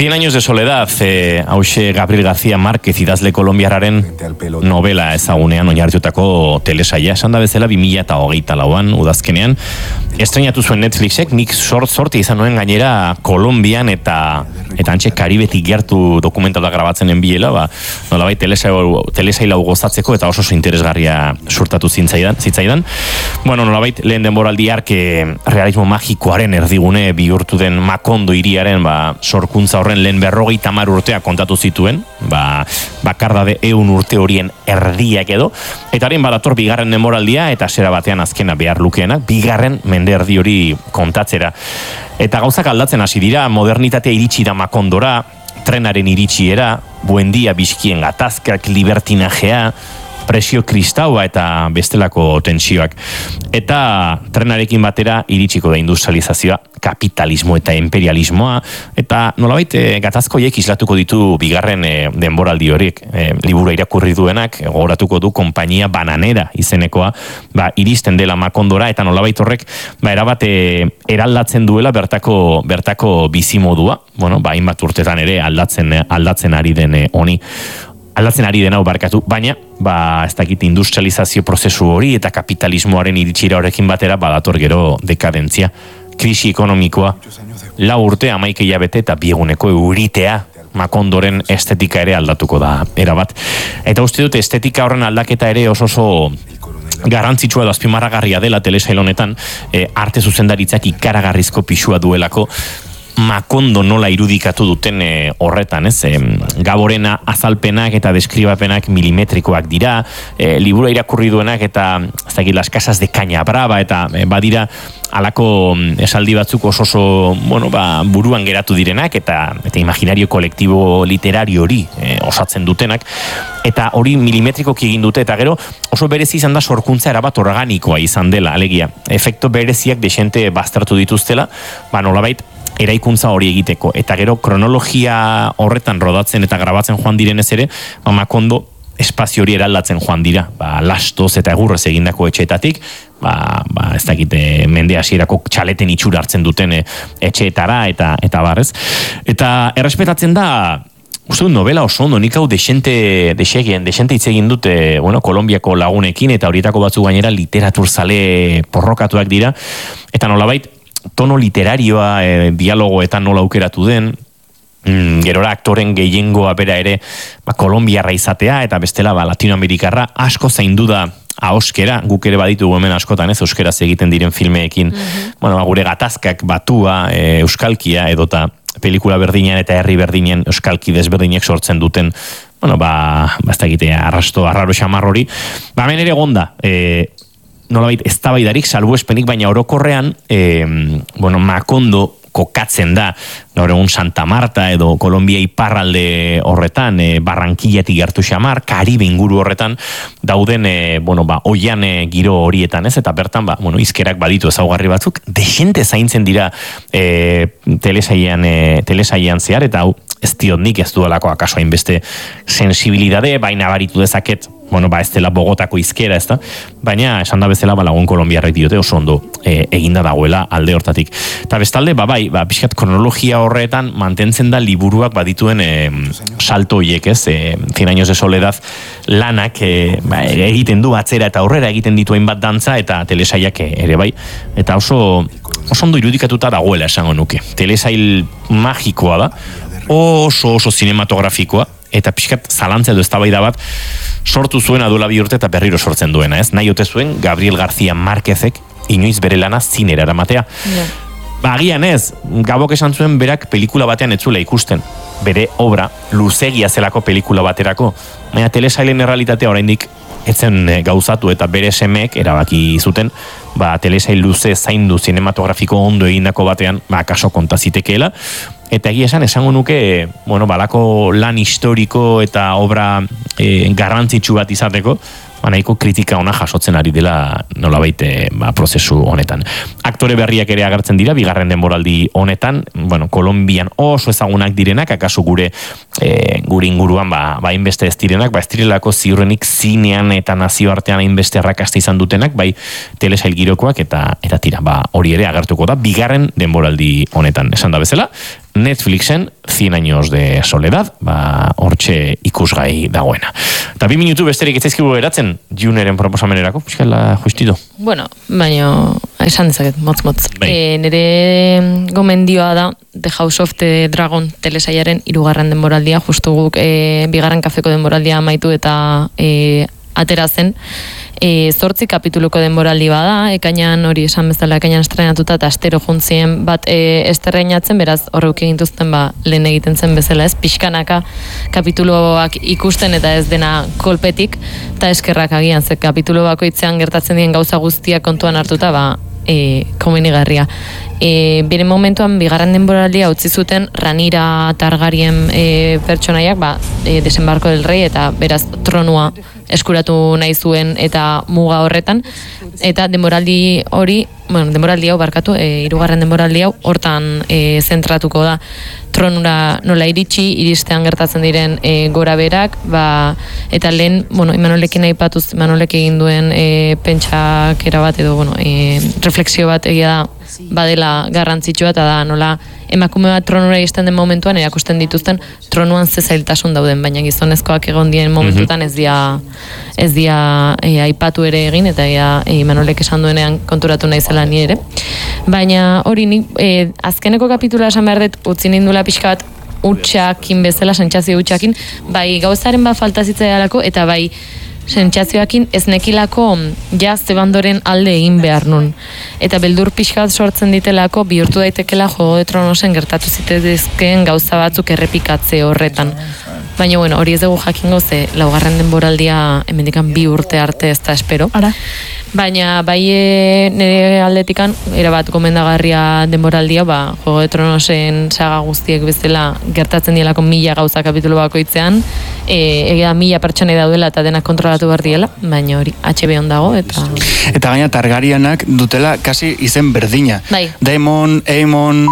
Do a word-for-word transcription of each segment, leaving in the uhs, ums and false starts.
Cien años de soledad, eh, hause Gabriel García Márquez idazle kolombiarraren novela ezagunean oinarritutako telesaia. Esan da bezala bi mila hogeita lauan udazkenean estrenatu zuen Netflixek, nik sort sorte izan nuen gainera Kolombian eta eta antxe Karibetik gertu dokumentala grabatzen biela, ba, nolabait telesaila gozatzeko eta oso oso interesgarria surtatu zintzaidan, zitzaidan. Bueno, nolabait lehen denboraldi arke realismo magikoaren erdigune bihurtu den Macondo hiriaren ba, sorkuntza horren lehen berrogeita hamar urtea kontatu zituen, ba, bakardade eun urte horien erdiak edo, eta haren badator bigarren denboraldia eta zera batean azkena behar lukeenak, bigarren mende erdi hori kontatzera. Eta gauzak aldatzen hasi dira, modernitatea iritsi da Macondora, trenaren iritsiera, buendia bizkien gatazkak, libertinajea, presio kristaua eta bestelako tentsioak. Eta trenarekin batera iritsiko da industrializazioa, kapitalismo eta imperialismoa, eta nolabait e, gatazkoiek islatuko ditu bigarren e, denboraldi horiek. E, liburu irakurri duenak, gogoratuko du konpainia bananera izenekoa, ba, iristen dela Macondora, eta nolabait horrek, ba, erabat e, eraldatzen duela bertako, bertako bizimodua, bueno, ba, hainbat urtetan ere aldatzen, aldatzen ari den honi. Aldatzen ari den hau barkatu, baina ba, ez dakit industrializazio prozesu hori eta kapitalismoaren iritsira horrekin batera badator gero dekadentzia. Krisi ekonomikoa, lau urte, hamaika hilabete eta bieguneko euritea Macondoren estetika ere aldatuko da erabat. Eta uste dut estetika horren aldaketa ere oso oso garrantzitsua da azpimarragarria dela telesail honetan, e, arte zuzendaritzak ikaragarrizko pisua duelako Macondo nola irudikatu duten e, horretan, ez? E, Gaborena azalpenak eta deskribapenak milimetrikoak dira, e, libura irakurri duenak eta ez dakit, las casas de Caña Brava eta e, badira alako esaldi batzuk oso oso, bueno, ba, buruan geratu direnak eta eta imaginario kolektibo literario hori e, osatzen dutenak eta hori milimetrikoki egin dute eta gero oso berezi izan da sorkuntza erabat organikoa izan dela, alegia. Efekto bereziak desente baztertu dituztela, ba nolabait eraikuntza hori egiteko. Eta gero kronologia horretan rodatzen eta grabatzen joan direnez ere, ba, Macondo espazio hori eraldatzen joan dira. Ba, lastoz eta egurrez egindako etxeetatik, ba, ba, ez dakite mende hasierako txaleten itxura hartzen duten etxeetara eta eta barrez. Eta errespetatzen da uste dut novela oso ondo, nik hau desente, desegien, desente hitz egin dute, bueno, Kolombiako lagunekin eta horietako batzu gainera literaturzale porrokatuak dira, eta nolabait tono literarioa e, dialogoetan nola aukeratu den, mm, gerora aktoren gehiengoa bera ere ba, kolombiarra izatea eta bestela ba, latinoamerikarra asko zaindu da ahoskera, guk ere baditugu hemen askotan ez, euskeraz egiten diren filmeekin, mm-hmm. bueno, ba, gure gatazkak batua, e, euskalkia edota pelikula berdinen eta herri berdinen euskalki desberdinek sortzen duten, bueno, ba, ba ez da egite arrasto, arraro xamar hori, ba, hemen ere gonda, e, nolabait eztabaidarik salbuespenik, baina orokorrean eh, bueno, Macondo kokatzen da gaur egun Santa Marta edo Kolombia iparralde horretan, e, Barranquillatik gertu xamar, Karibe inguru horretan dauden e, bueno, ba, oian e, giro horietan, ez? Eta bertan ba, bueno, izkerak baditu ezaugarri batzuk, desente zaintzen dira e, telesaian, e, telesaian zehar, eta hau ez diot nik ez duelako akaso hainbeste sensibilidade, baina baritu dezaket, bueno, ba, ez dela Bogotako izkera, ez da? Baina, esan da bezala, ba, lagun kolombiarrek diote oso ondo e, eginda dagoela alde hortatik. Eta bestalde, ba, bai, ba, pixkat kronologia horretan mantentzen da liburuak badituen e, salto hiek, ez? E, Cien años de soledad lanak e, ba, egiten du atzera eta aurrera egiten dituen bat dantza eta telesaiak ere bai. Eta oso, oso ondo irudikatuta dagoela esango nuke. Telesail magikoa da, oso oso cinematografikoa, eta pixkat zalantza edo eztabaida bat sortu zuena duela bi urte eta berriro sortzen duena, ez? Nahi ote zuen Gabriel García Márquezek inoiz bere lana zinera eramatea. Yeah. Ba, agian ez, Gabok esan zuen berak pelikula batean etzula ikusten. Bere obra luzegia zelako pelikula baterako. Baina telesailen errealitatea oraindik etzen gauzatu eta bere semeek erabaki zuten, ba, telesail luze zaindu cinematografiko ondo egindako batean, ba, kaso konta zitekeela. Eta egia esan, esango nuke, bueno, balako lan historiko eta obra e, garrantzitsu bat izateko, ba, nahiko kritika ona jasotzen ari dela nolabait ba, prozesu honetan. Aktore berriak ere agertzen dira, bigarren denboraldi honetan, bueno, Kolombian oso ezagunak direnak, akaso gure e, gure inguruan, ba, ba inbeste ez direnak, ba ez direlako ziurrenik zinean eta nazioartean inbeste arrakasta izan dutenak, bai telesail girokoak eta eta tira, ba hori ere agertuko da, bigarren denboraldi honetan, esan da bezala, Netflixen cien años de soledad, ba, hortxe ikusgai dagoena. Eta bi minutu besterik etzaizkigu geratzen, Juneren proposamenerako, puskala justitu. Bueno, baina esan dezaket, motz-motz. E, nire gomendioa da The House of the Dragon telesaiaren hirugarren denboraldia, justu guk e, bigarren kafeko denboraldia amaitu eta e, atera zen. E, zortzi kapituluko denboraldi bada, ekainan hori esan bezala ekainan estrenatuta eta astero juntzien bat e, esterreinatzen, beraz horreuk egintuzten ba, lehen egiten zen bezala ez, pixkanaka kapituluak ikusten eta ez dena kolpetik, eta eskerrak agian, ze kapitulu bakoitzean gertatzen dien gauza guztiak kontuan hartuta, ba, e, komenigarria. E, bere momentuan, bigarren denboraldia utzi zuten Ranira Targaryen e, pertsonaiak, ba, e, desembarko del rei, eta beraz tronua eskuratu nahi zuen eta muga horretan, eta denboraldi hori, bueno, denboraldi hau barkatu, e, hirugarren denboraldi hau hortan e, zentratuko da tronura nola iritsi, iristean gertatzen diren e, gora berak, ba, eta lehen, bueno, Imanolekin aipatuz, Imanolek egin duen e, pentsakera bat edo, bueno, e, refleksio bat egia da, badela garrantzitsua eta da nola emakume bat tronura iristen den momentuan erakusten dituzten tronuan ze zailtasun dauden, baina gizonezkoak egon dien momentutan ez dia ez dia e, aipatu ere egin eta ea e, Imanolek esan duenean konturatu nahi zela ni ere. Baina hori nik e, azkeneko kapitula esan behar dut utzi nindula pixka bat utxakin bezala, sentsazio utxakin, bai gauzaren bat falta zitzaialako eta bai sentsazioakin ez nekilako ja zebandoren alde egin behar nun. Eta beldur pixkat sortzen ditelako bihurtu daitekela Juego de Tronosen gertatu zitezkeen gauza batzuk errepikatze horretan. Baina bueno, hori ez dugu jakingo ze laugarren denboraldia hemendikan bi urte arte ez da espero. Ara. Baina bai e, nire aldetikan erabat gomendagarria denboraldia, ba, Juego de Tronosen saga guztiek bezala gertatzen dielako mila gauza kapitulu bakoitzean, e, egia mila pertsonei daudela eta denak kontrolatu behar diela, baina hori H B on dago eta... Eta gaina Targaryenak dutela kasi izen berdina. Bai. Daemon, Aemon...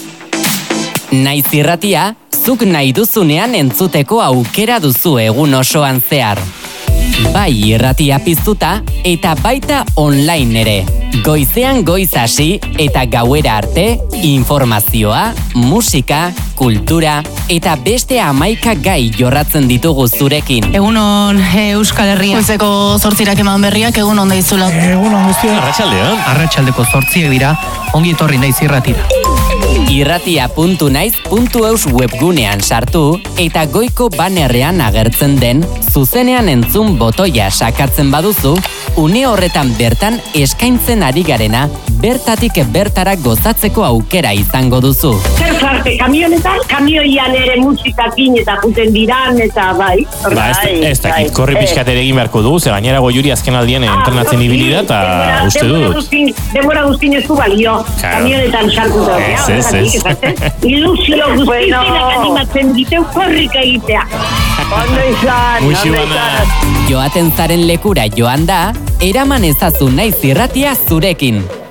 Naiz irratia, zuk nahi duzunean entzuteko aukera duzu egun osoan zehar. Bai irratia piztuta eta baita online ere. Goizean goiz hasi eta gauera arte informazioa, musika, kultura eta beste hamaika gai jorratzen ditugu zurekin. Egunon e, Euskal Herria. Goizeko zortzirak eman berriak egun onda izula. Egunon guztia. Arratsaldean. Arratsaldeko zortziak dira, ongi etorri naiz irratira. irratia puntu naiz puntu eus webgunean sartu eta goiko banerrean agertzen den zuzenean entzun botoia sakatzen baduzu, une horretan bertan eskaintzen ari garena bertatik bertara gozatzeko aukera izango duzu. Zer zarte, kamionetan, kamioian ere musikakin eta juten diran eta bai. Ba, ez dakit, korri pixkat ere egin beharko du, ze gainera Goiuri azken aldian entrenatzen ibili da eta uste dut. Demora guztin ez du balio, kamionetan sartu da. Ez, ez, ez. Ilusio guztizenak animatzen diteu korrika egitea. Ondo izan, ondo izan. Joaten zaren lekura joan da, eraman ezazu naiz irratia zurekin.